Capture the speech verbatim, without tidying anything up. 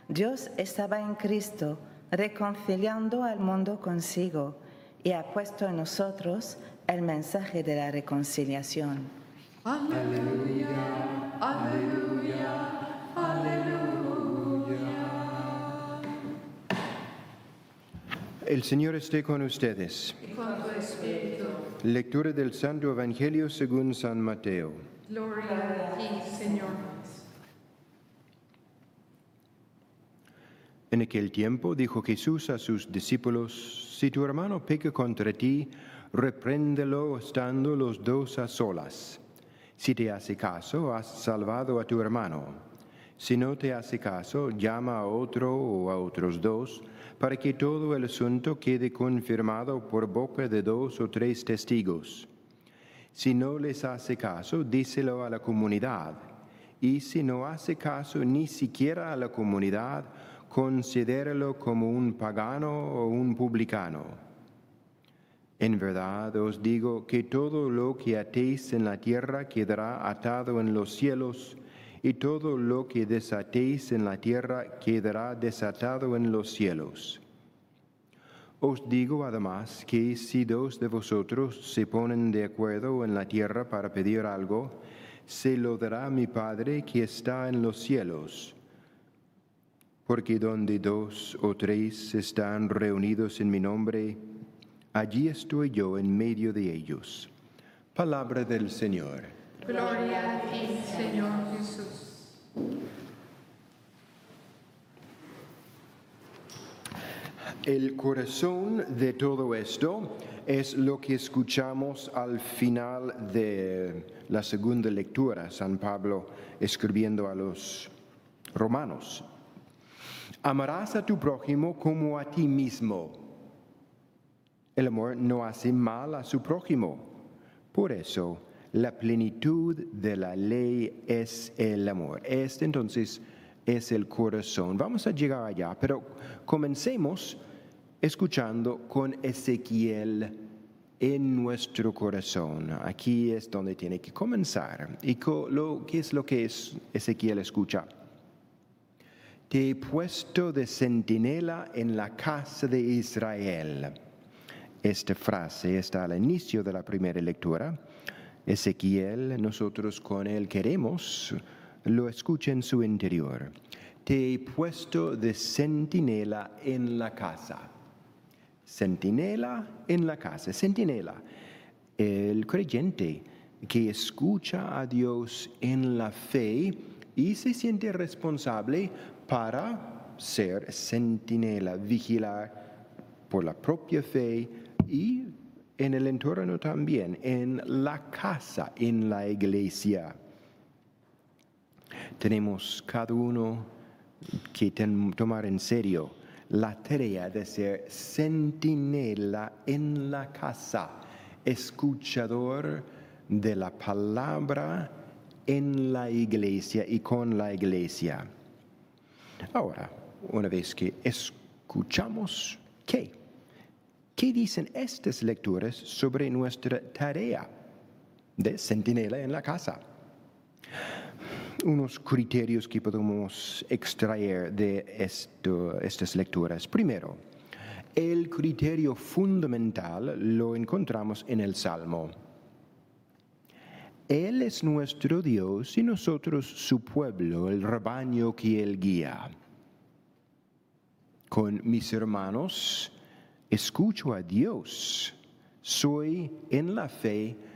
Dios estaba en Cristo reconciliando al mundo consigo y ha puesto en nosotros el mensaje de la reconciliación. Aleluya, aleluya, aleluya. El Señor esté con ustedes. Y con tu espíritu. Lectura del Santo Evangelio según San Mateo. Gloria a ti, Señor. En aquel tiempo dijo Jesús a sus discípulos: si tu hermano peca contra ti, repréndelo estando los dos a solas. Si te hace caso, has salvado a tu hermano. Si no te hace caso, llama a otro o a otros dos, para que todo el asunto quede confirmado por boca de dos o tres testigos. Si no les hace caso, díselo a la comunidad. Y si no hace caso ni siquiera a la comunidad, considéralo como un pagano o un publicano. En verdad os digo que todo lo que atéis en la tierra quedará atado en los cielos, y todo lo que desatéis en la tierra quedará desatado en los cielos. Os digo además que si dos de vosotros se ponen de acuerdo en la tierra para pedir algo, se lo dará mi Padre que está en los cielos. Porque donde dos o tres están reunidos en mi nombre, allí estoy yo en medio de ellos. Palabra del Señor. Gloria a ti, Señor Jesús. El corazón de todo esto es lo que escuchamos al final de la segunda lectura, San Pablo escribiendo a los romanos. Amarás a tu prójimo como a ti mismo. El amor no hace mal a su prójimo. Por eso, la plenitud de la ley es el amor. Este entonces es el corazón. Vamos a llegar allá, pero comencemos escuchando con Ezequiel en nuestro corazón. Aquí es donde tiene que comenzar. ¿Y qué es lo que es Ezequiel escucha? Te he puesto de centinela en la casa de Israel. Esta frase está al inicio de la primera lectura. Ezequiel, nosotros con él queremos, lo escucha en su interior. Te he puesto de centinela en la casa. Centinela en la casa. Centinela, el creyente que escucha a Dios en la fe y se siente responsable para ser centinela, vigilar por la propia fe y en el entorno también, en la casa, en la iglesia. Tenemos cada uno que ten, tomar en serio la tarea de ser centinela en la casa, escuchador de la palabra en la iglesia y con la iglesia. Ahora, una vez que escuchamos, ¿qué? ¿Qué dicen estas lecturas sobre nuestra tarea de centinela en la casa? Unos criterios que podemos extraer de esto, estas lecturas. Primero, el criterio fundamental lo encontramos en el Salmo. Él es nuestro Dios y nosotros su pueblo, el rebaño que Él guía. Con mis hermanos, escucho a Dios. Soy en la fe